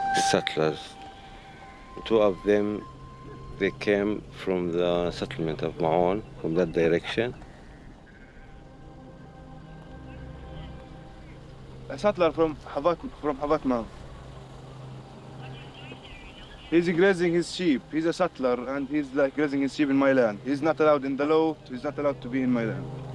settlers. Two of them, they came from the settlement of Ma'on, from that direction. A settler from Havatma. He's grazing his sheep. He's a settler and he's like grazing his sheep in my land. He's not allowed in the law. He's not allowed to be in my land.